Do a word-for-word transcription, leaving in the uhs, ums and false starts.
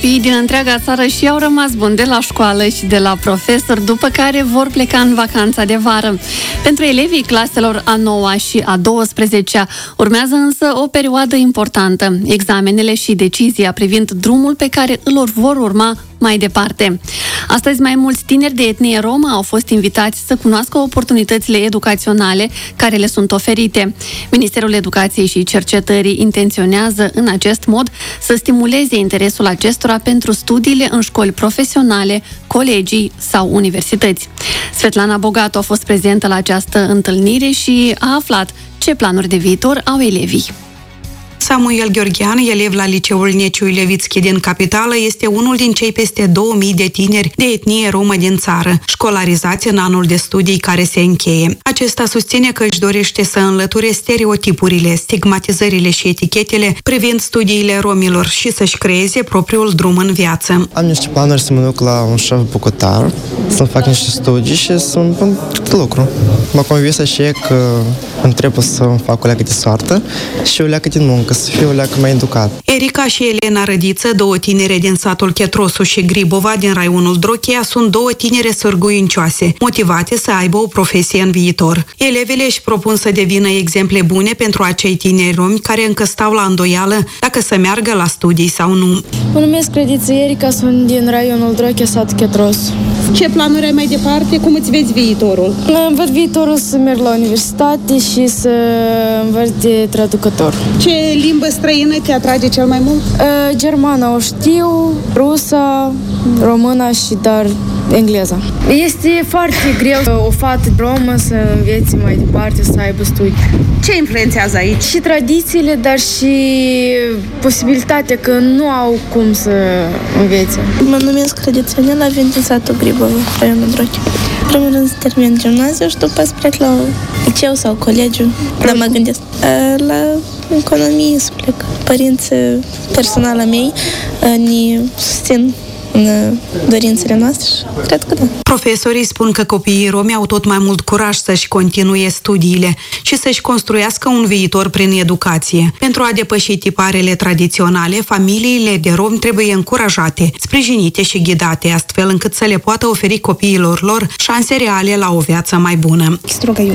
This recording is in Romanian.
Copiii din întreaga țară și au rămas buni de la școală și de la profesori, după care vor pleca în vacanța de vară. Pentru elevii claselor a noua și a douăsprezecea urmează însă o perioadă importantă, examenele și decizia privind drumul pe care îl vor urma mai departe. Astăzi, mai mulți tineri de etnie romă au fost invitați să cunoască oportunitățile educaționale care le sunt oferite. Ministerul Educației și Cercetării intenționează în acest mod să stimuleze interesul acestora pentru studiile în școli profesionale, colegii sau universități. Svetlana Bogatu a fost prezentă la această întâlnire și a aflat ce planuri de viitor au elevii. Samuel Gheorghean, elev la liceul Neciu Ilevitski din capitală, este unul din cei peste două mii de tineri de etnie romă din țară, școlarizați în anul de studii care se încheie. Acesta susține că își dorește să înlăture stereotipurile, stigmatizările și etichetele privind studiile romilor și să-și creeze propriul drum în viață. Am niște planuri să mă duc la un șef bucătar, să-mi fac niște studii și să-mi pun câte lucru. M-a convins așa că îmi trebuie să-mi fac o leacă de soartă și o leacă de muncă, să fiu o leacă mai educat. Erica și Elena Rădiță, două tinere din satul Chetrosu și Gribova din raionul Drochea, sunt două tinere sârguincioase, motivate să aibă o profesie în viitor. Elevele își propun să devină exemple bune pentru acei tineri romi care încă stau la îndoială dacă să meargă la studii sau nu. Mă numesc Rădiță Erica, sunt din raionul Drochea, satul Chetrosu. Ce planuri ai mai departe? Cum îți vezi viitorul? Îmi văd viitorul să merg la universitate și să învăț de traducător. Ce limbă străină te atrage cel mai mult? Uh, germana o știu, rusa, româna și dar engleza. Este foarte greu o fată romă să învețe mai departe, să aibă studii. Ce influențează aici? Și tradițiile, dar și posibilitatea că nu au cum să învețe. Mă numesc Rădiționela, vin din satul Gribova, raionul Drochea. În primul rând să termin gimnaziu și după să plec la liceu sau colegiu, dar mă gândesc la economie să plec. Părinții personala mei ne susțin în dorințele noastre și cred că da. Profesorii spun că copiii romi au tot mai mult curaj să-și continue studiile și să-și construiască un viitor prin educație. Pentru a depăși tiparele tradiționale, familiile de romi trebuie încurajate, sprijinite și ghidate, astfel încât să le poată oferi copiilor lor șanse reale la o viață mai bună.